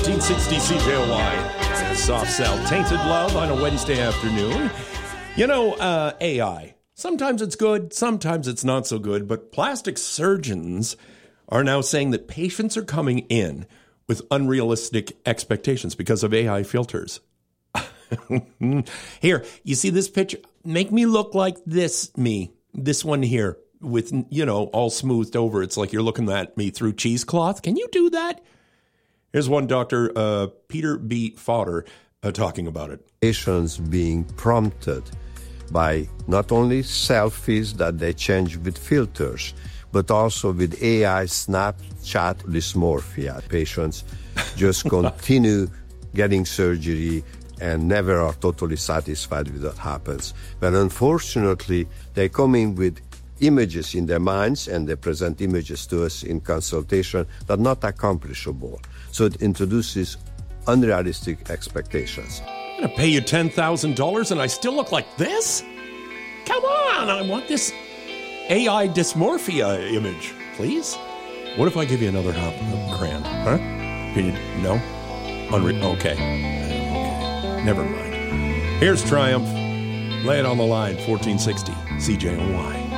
1460 CJOY. Soft Cell, Tainted Love on a Wednesday afternoon. You know, AI. Sometimes it's good, sometimes it's not so good, but plastic surgeons are now saying that patients are coming in with unrealistic expectations because of AI filters. Here, you see this picture? Make me look like this one here with, all smoothed over. It's like you're looking at me through cheesecloth. Can you do that? Here's one Dr. Peter B. Fodder talking about it. Patients being prompted by not only selfies that they change with filters, but also with AI Snapchat dysmorphia. Patients just continue getting surgery and never are totally satisfied with what happens. But unfortunately, they come in with images in their minds and they present images to us in consultation that are not accomplishable. So it introduces unrealistic expectations. I'm going to pay you $10,000 and I still look like this? Come on, I want this AI dysmorphia image, please. What if I give you another grand? Huh? Can you? No? Okay. Never mind. Here's Triumph. Lay it on the line, 1460 CJOY.